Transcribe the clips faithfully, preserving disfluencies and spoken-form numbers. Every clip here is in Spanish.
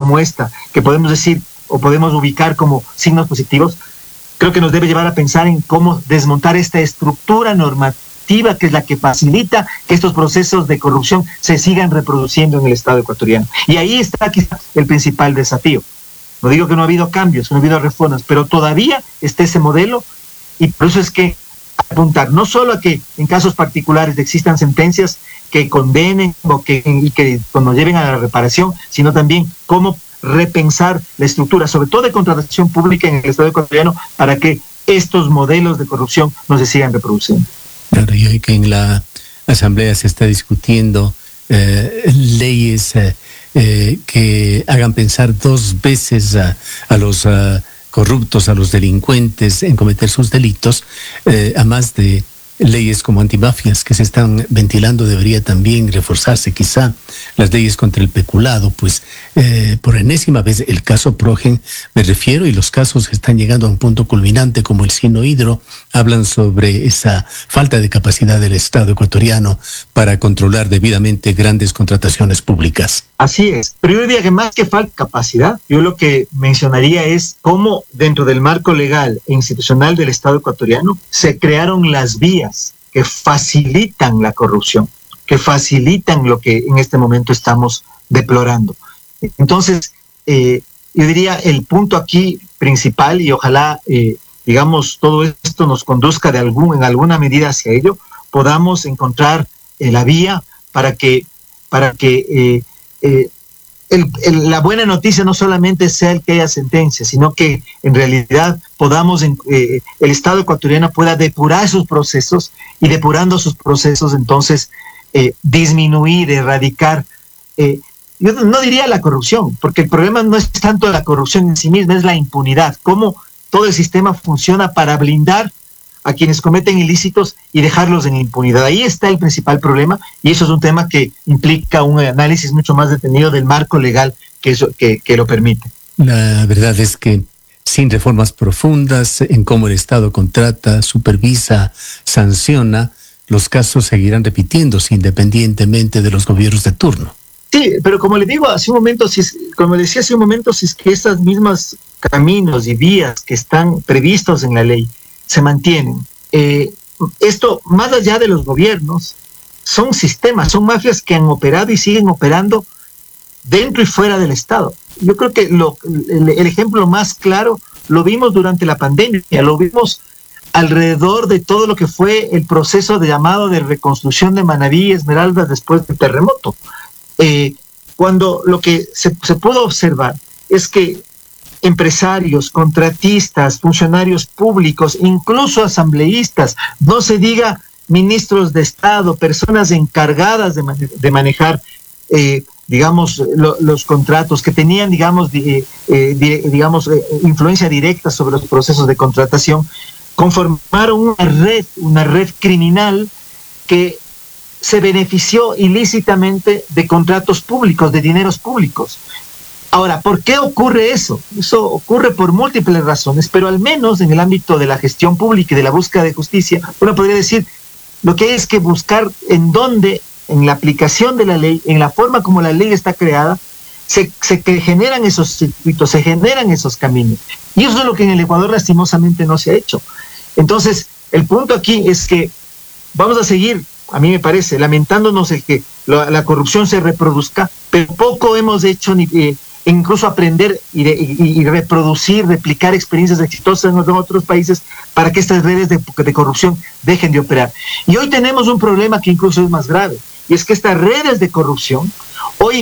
como esta, que podemos decir o podemos ubicar como signos positivos, creo que nos debe llevar a pensar en cómo desmontar esta estructura normativa que es la que facilita que estos procesos de corrupción se sigan reproduciendo en el Estado ecuatoriano. Y ahí está quizá el principal desafío. No digo que no ha habido cambios, que no ha habido reformas, pero todavía está ese modelo, y por eso es que apuntar no solo a que en casos particulares existan sentencias que condenen o que, y que nos lleven a la reparación, sino también cómo repensar la estructura, sobre todo de contratación pública en el Estado ecuatoriano, para que estos modelos de corrupción no se sigan reproduciendo. Claro, y hoy que en la Asamblea se está discutiendo eh, leyes eh, eh, que hagan pensar dos veces a, a los uh, corruptos, a los delincuentes en cometer sus delitos, eh, a más de leyes como antimafias que se están ventilando, debería también reforzarse quizá las leyes contra el peculado, pues eh, por enésima vez el caso Progen me refiero, y los casos que están llegando a un punto culminante como el Sinohidro hablan sobre esa falta de capacidad del Estado ecuatoriano para controlar debidamente grandes contrataciones públicas. Así es, pero yo diría que más que falta capacidad, yo lo que mencionaría es cómo dentro del marco legal e institucional del Estado ecuatoriano se crearon las vías que facilitan la corrupción, que facilitan lo que en este momento estamos deplorando. Entonces, eh, yo diría el punto aquí principal, y ojalá, eh, digamos, todo esto nos conduzca de algún, en alguna medida hacia ello, podamos encontrar eh, la vía para que, para que eh, eh, el, el, la buena noticia no solamente sea el que haya sentencia, sino que en realidad podamos, eh, el Estado ecuatoriano pueda depurar sus procesos, y depurando sus procesos entonces eh, disminuir, erradicar, eh, yo no diría la corrupción, porque el problema no es tanto la corrupción en sí misma, es la impunidad, cómo todo el sistema funciona para blindar a quienes cometen ilícitos y dejarlos en impunidad. Ahí está el principal problema, y eso es un tema que implica un análisis mucho más detenido del marco legal que, eso, que, que lo permite. La verdad es que sin reformas profundas en cómo el Estado contrata, supervisa, sanciona, los casos seguirán repitiéndose independientemente de los gobiernos de turno. Sí, pero como le digo hace un momento, si es, como le decía hace un momento, si es que estos mismos caminos y vías que están previstos en la ley se mantienen, eh, esto más allá de los gobiernos, son sistemas, son mafias que han operado y siguen operando dentro y fuera del Estado. Yo creo que lo, el, el ejemplo más claro lo vimos durante la pandemia, lo vimos alrededor de todo lo que fue el proceso de llamado de reconstrucción de Manabí y Esmeraldas después del terremoto. Eh, cuando lo que se, se pudo observar es que empresarios, contratistas, funcionarios públicos, incluso asambleístas, no se diga ministros de Estado, personas encargadas de, mane de manejar, eh, digamos, lo, los contratos, que tenían, digamos, di, eh, di, digamos eh, influencia directa sobre los procesos de contratación, conformaron una red, una red criminal que se benefició ilícitamente de contratos públicos, de dineros públicos. Ahora, ¿por qué ocurre eso? Eso ocurre por múltiples razones, pero al menos en el ámbito de la gestión pública y de la búsqueda de justicia, uno podría decir, lo que hay es que buscar en dónde, en la aplicación de la ley, en la forma como la ley está creada, se, se generan esos circuitos, se generan esos caminos. Y eso es lo que en el Ecuador lastimosamente no se ha hecho. Entonces, el punto aquí es que vamos a seguir, a mí me parece, lamentándonos el que la, la corrupción se reproduzca, pero poco hemos hecho ni... Eh, incluso aprender y, de, y, y reproducir, replicar experiencias exitosas en otros países para que estas redes de, de corrupción dejen de operar. Y hoy tenemos un problema que incluso es más grave, y es que estas redes de corrupción, hoy,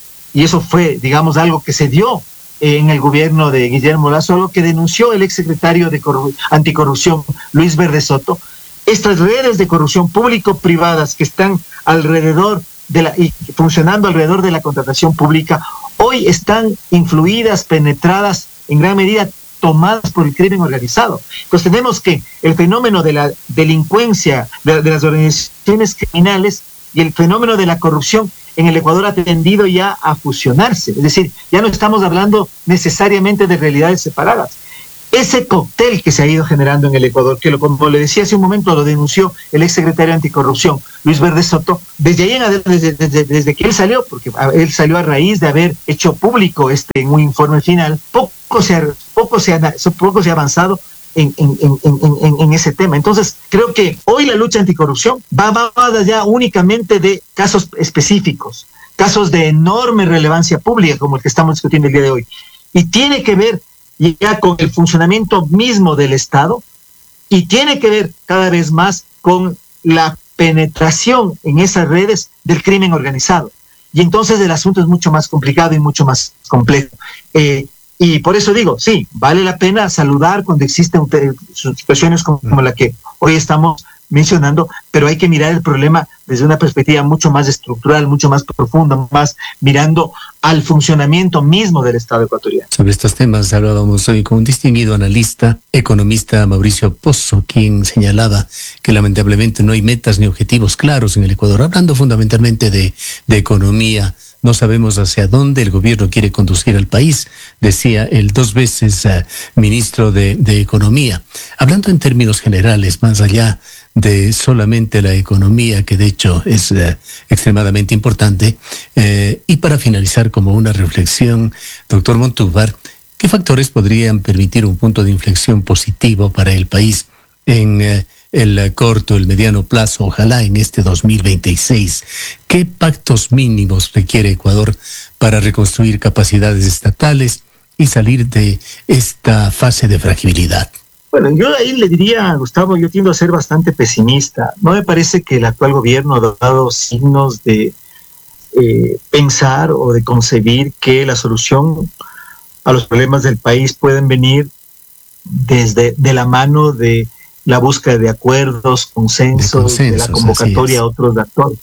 y eso fue, digamos, algo que se dio en el gobierno de Guillermo Lasso, lo que denunció el exsecretario de Anticorrupción, Luis Verde Soto, estas redes de corrupción público-privadas que están alrededor de la, y funcionando alrededor de la contratación pública, hoy están influidas, penetradas, en gran medida tomadas por el crimen organizado. Entonces tenemos que el fenómeno de la delincuencia, de, de las organizaciones criminales y el fenómeno de la corrupción en el Ecuador ha tendido ya a fusionarse. Es decir, ya no estamos hablando necesariamente de realidades separadas. ese cóctel que se ha ido generando en el Ecuador, que lo, como le decía hace un momento, lo denunció el exsecretario anticorrupción, Luis Verde Soto, desde ahí en adelante, desde, desde, desde que él salió, porque él salió a raíz de haber hecho público este en un informe final, poco se ha, poco se ha, poco se ha avanzado En, en, en, en, en ese tema. Entonces, creo que hoy la lucha anticorrupción va más allá únicamente de casos específicos, casos de enorme relevancia pública, como el que estamos discutiendo el día de hoy, y tiene que ver ya con el funcionamiento mismo del Estado, y tiene que ver cada vez más con la penetración en esas redes del crimen organizado. Y entonces el asunto es mucho más complicado y mucho más complejo. Eh, Y por eso digo, sí, vale la pena saludar cuando existen situaciones como, como la que hoy estamos mencionando, pero hay que mirar el problema desde una perspectiva mucho más estructural, mucho más profunda, más mirando al funcionamiento mismo del Estado ecuatoriano. Sobre estos temas hablábamos hoy con un distinguido analista, economista Mauricio Pozo, quien señalaba que lamentablemente no hay metas ni objetivos claros en el Ecuador, hablando fundamentalmente de, de economía. No sabemos hacia dónde el gobierno quiere conducir al país, decía el dos veces uh, ministro de, de Economía. Hablando en términos generales, más allá de solamente la economía, que de hecho es uh, extremadamente importante, eh, y para finalizar como una reflexión, doctor Montúvar, ¿qué factores podrían permitir un punto de inflexión positivo para el país en uh, el corto, el mediano plazo, ojalá en este dos mil veintiséis? ¿Qué pactos mínimos requiere Ecuador para reconstruir capacidades estatales y salir de esta fase de fragilidad? Bueno, yo ahí le diría, Gustavo, yo tiendo a ser bastante pesimista. No me parece que el actual gobierno ha dado signos de eh, pensar o de concebir que la solución a los problemas del país pueden venir desde de la mano de la búsqueda de acuerdos, consensos, de, de la convocatoria a otros actores.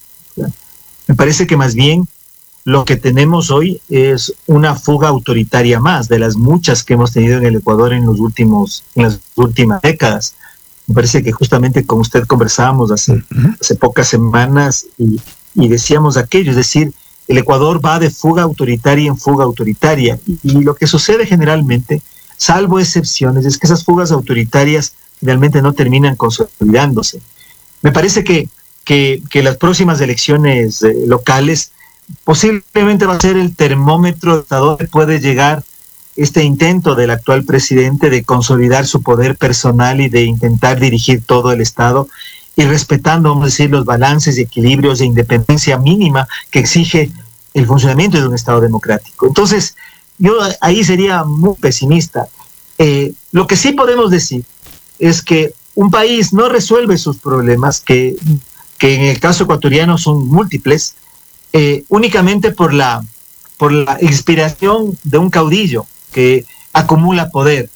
Me parece que más bien lo que tenemos hoy es una fuga autoritaria más de las muchas que hemos tenido en el Ecuador en los últimos, en las últimas décadas. Me parece que justamente con usted conversábamos hace, uh-huh. hace pocas semanas y, y decíamos aquello, es decir, el Ecuador va de fuga autoritaria en fuga autoritaria y, y lo que sucede generalmente, salvo excepciones, es que esas fugas autoritarias realmente no terminan consolidándose. Me parece que, que, que las próximas elecciones eh, locales posiblemente va a ser el termómetro hasta dónde puede llegar este intento del actual presidente de consolidar su poder personal y de intentar dirigir todo el Estado y respetando, vamos a decir, los balances y equilibrios de independencia mínima que exige el funcionamiento de un Estado democrático. Entonces, yo ahí sería muy pesimista. Eh, lo que sí podemos decir es que un país no resuelve sus problemas, que, que en el caso ecuatoriano son múltiples, eh, únicamente por la, por la inspiración de un caudillo que acumula poder.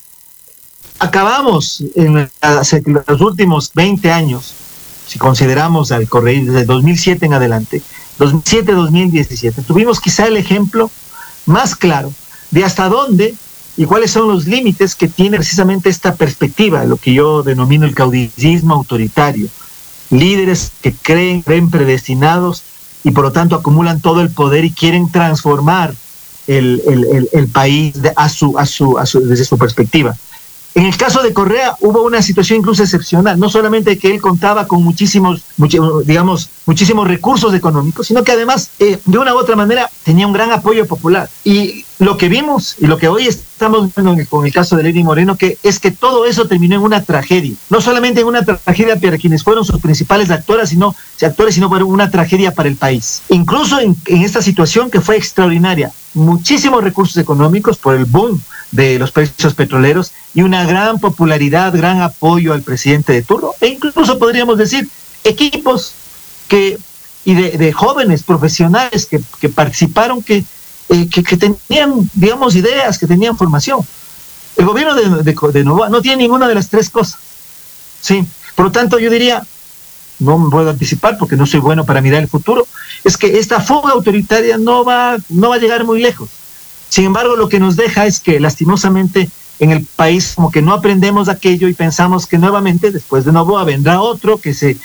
Acabamos en los últimos veinte años, si consideramos al correr desde dos mil siete en adelante, dos mil siete a dos mil diecisiete, tuvimos quizá el ejemplo más claro de hasta dónde y cuáles son los límites que tiene precisamente esta perspectiva, lo que yo denomino el caudillismo autoritario. Líderes que creen, creen predestinados y por lo tanto acumulan todo el poder y quieren transformar el, el, el, el país de, a su, a su, a su, desde su perspectiva. En el caso de Correa hubo una situación incluso excepcional, no solamente que él contaba con muchísimos, much, digamos, muchísimos recursos económicos, sino que además, eh, de una u otra manera, tenía un gran apoyo popular. Y lo que vimos, y lo que hoy estamos viendo con el caso de Lenín Moreno, que es que todo eso terminó en una tragedia. No solamente en una tragedia para quienes fueron sus principales actores, sino, actores, sino para una tragedia para el país. Incluso en, en esta situación que fue extraordinaria, muchísimos recursos económicos por el boom de los precios petroleros y una gran popularidad, gran apoyo al presidente de turno, e incluso podríamos decir equipos que y de, de jóvenes profesionales que, que participaron, que, eh, que, que tenían, digamos, ideas, que tenían formación. El gobierno de, de, de Novoa no tiene ninguna de las tres cosas. Sí, por lo tanto yo diría, no me puedo anticipar porque no soy bueno para mirar el futuro, es que esta fuga autoritaria no va, no va a llegar muy lejos. Sin embargo, lo que nos deja es que lastimosamente en el país como que no aprendemos aquello y pensamos que nuevamente después de Noboa vendrá otro que se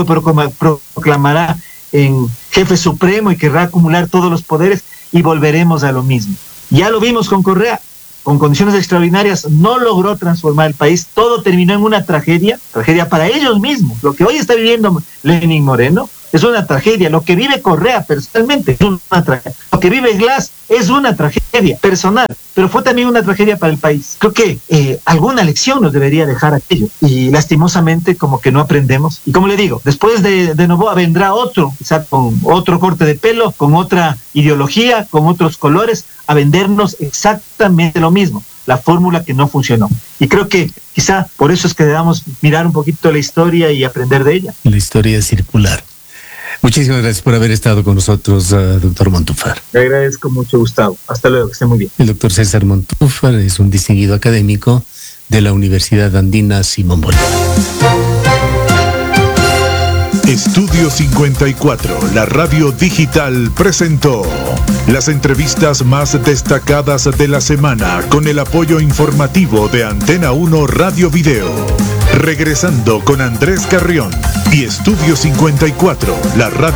autoproclamará en jefe supremo y querrá acumular todos los poderes y volveremos a lo mismo. Ya lo vimos con Correa. con condiciones extraordinarias, no logró transformar el país, todo terminó en una tragedia, tragedia para ellos mismos. Lo que hoy está viviendo Lenin Moreno es una tragedia, lo que vive Correa personalmente es una tragedia, lo que vive Glass es una tragedia personal, pero fue también una tragedia para el país. Creo que eh, alguna lección nos debería dejar aquello, y lastimosamente como que no aprendemos. Y como le digo, después de, de Noboa vendrá otro, quizá con otro corte de pelo, con otra ideología, con otros colores, a vendernos exactamente lo mismo, la fórmula que no funcionó. Y creo que quizá por eso es que debamos mirar un poquito la historia y aprender de ella. La historia circular. Muchísimas gracias por haber estado con nosotros, uh, doctor Montúfar. Le agradezco mucho, Gustavo. Hasta luego, que esté muy bien. El doctor César Montúfar es un distinguido académico de la Universidad Andina Simón Bolívar. Estudio cincuenta y cuatro, la radio digital, presentó las entrevistas más destacadas de la semana con el apoyo informativo de Antena uno Radio Video. Regresando con Andrés Carrión y Estudio cincuenta y cuatro, la radio